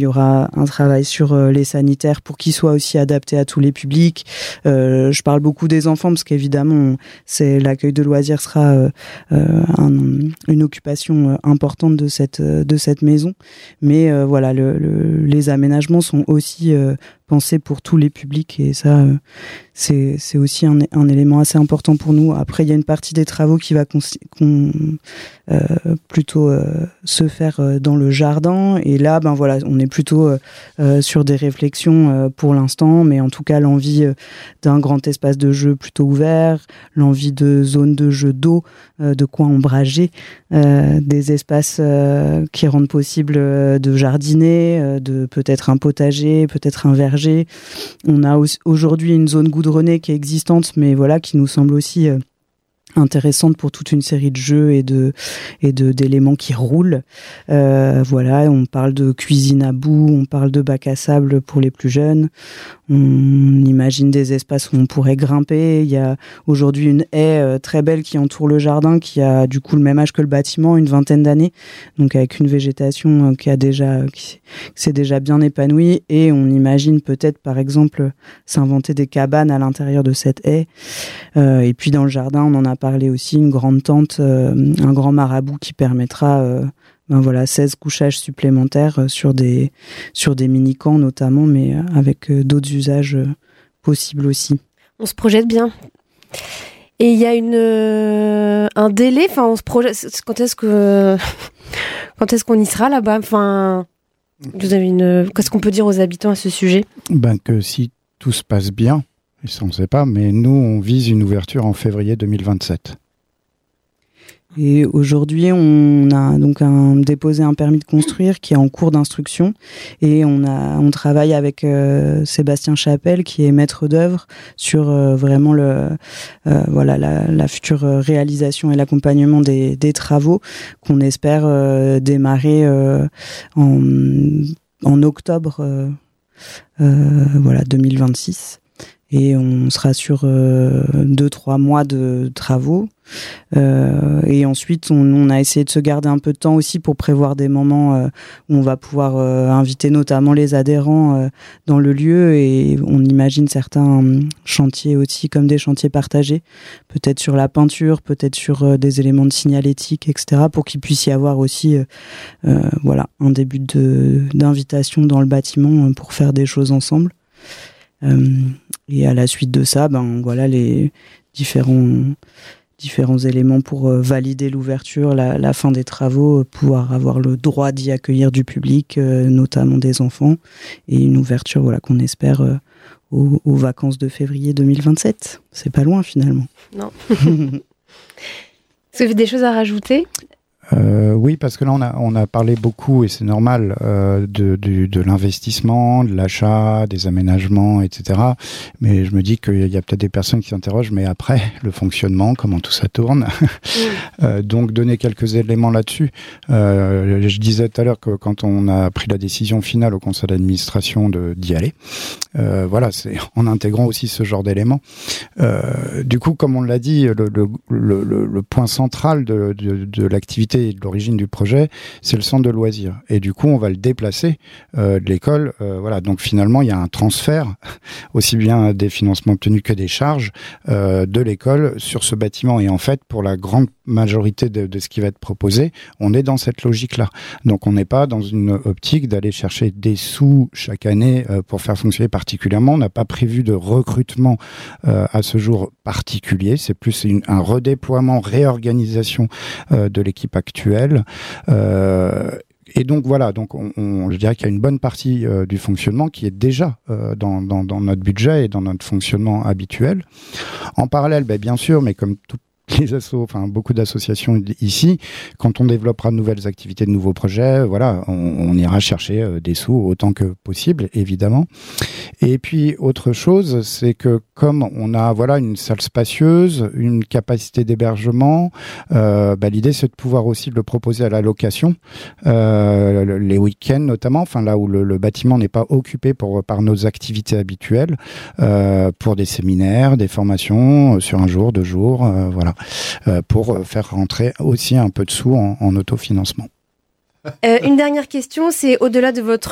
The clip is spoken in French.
y aura un travail sur les sanitaires pour qu'ils soient aussi adaptés à tous les publics. Je parle beaucoup des enfants parce qu'évidemment, l'accueil de loisirs sera une occupation importante de cette maison. Mais voilà, les aménagements sont aussi pensés pour tous les publics et ça, c'est aussi un élément assez important pour nous. Après, il y a une partie des travaux qui va plutôt se faire dans le jardin et là, voilà, on est plutôt sur des réflexions pour l'instant, mais en tout cas l'envie d'un grand espace de jeu plutôt ouvert, l'envie de zones de jeu d'eau, de coins ombragés, des espaces qui rendent possible de jardiner, de peut-être un potager, peut-être un verger. On a aujourd'hui une zone goudronnée qui est existante, mais voilà, qui nous semble aussi intéressante pour toute une série de jeux et d'éléments qui roulent. Voilà, on parle de cuisine à bout, on parle de bac à sable pour les plus jeunes. On imagine des espaces où on pourrait grimper. Il y a aujourd'hui une haie très belle qui entoure le jardin, qui a du coup le même âge que le bâtiment, une 20aine d'années, donc avec une végétation qui s'est déjà bien épanouie. Et on imagine peut-être, par exemple, s'inventer des cabanes à l'intérieur de cette haie. Et puis dans le jardin, on en a parlé aussi, une grande tente, un grand marabout qui permettra 16 couchages supplémentaires sur des mini-camps notamment, mais avec d'autres usages possibles aussi. On se projette bien. Et il y a un délai, enfin on se projette, quand est-ce qu'on y sera là-bas, enfin vous avez qu'est-ce qu'on peut dire aux habitants à ce sujet? Que si tout se passe bien, et ça on ne sait pas, mais nous on vise une ouverture en février 2027. Et aujourd'hui, on a donc déposé un permis de construire qui est en cours d'instruction et on travaille avec Sébastien Chapelle qui est maître d'œuvre sur vraiment la future réalisation et l'accompagnement des travaux qu'on espère démarrer en octobre 2026. Et on sera sur 2-3 mois de travaux. Et ensuite, on a essayé de se garder un peu de temps aussi pour prévoir des moments où on va pouvoir inviter notamment les adhérents dans le lieu. Et on imagine certains chantiers aussi comme des chantiers partagés, peut-être sur la peinture, peut-être sur des éléments de signalétique, etc., pour qu'il puisse y avoir aussi un début d'invitation dans le bâtiment pour faire des choses ensemble. Et à la suite de ça, les différents éléments pour valider l'ouverture, la fin des travaux, pouvoir avoir le droit d'y accueillir du public, notamment des enfants, et une ouverture qu'on espère aux vacances de février 2027. C'est pas loin finalement. Non. Est-ce que vous avez des choses à rajouter ? Oui, parce que là on a parlé beaucoup, et c'est normal, de l'investissement, de l'achat, des aménagements, etc. Mais je me dis qu'il y a peut-être des personnes qui s'interrogent, mais après, le fonctionnement, comment tout ça tourne. Donc donner quelques éléments là-dessus. Je disais tout à l'heure que quand on a pris la décision finale au conseil d'administration d'y aller, c'est en intégrant aussi ce genre d'éléments. Du coup, comme on l'a dit, le point central de l'activité et de l'origine du projet, c'est le centre de loisirs. Et du coup, on va le déplacer de l'école. Donc finalement, il y a un transfert, aussi bien des financements obtenus que des charges de l'école sur ce bâtiment. Et en fait, pour la grande majorité de ce qui va être proposé, on est dans cette logique-là. Donc on n'est pas dans une optique d'aller chercher des sous chaque année pour faire fonctionner particulièrement. On n'a pas prévu de recrutement à ce jour particulier. C'est plus un redéploiement, réorganisation de l'équipe actuelle. Et donc voilà, je dirais qu'il y a une bonne partie du fonctionnement qui est déjà dans notre budget et dans notre fonctionnement habituel. En parallèle, bien sûr, mais comme tout les assos, beaucoup d'associations ici, quand on développera de nouvelles activités, de nouveaux projets, on ira chercher des sous autant que possible, évidemment. Et puis, autre chose, c'est que comme on a une salle spacieuse, une capacité d'hébergement, l'idée, c'est de pouvoir aussi le proposer à la location, les week-ends notamment, là où le bâtiment n'est pas occupé par nos activités habituelles, pour des séminaires, des formations sur 1 jour, 2 jours, pour faire rentrer aussi un peu de sous en autofinancement. Une dernière question, c'est au-delà de votre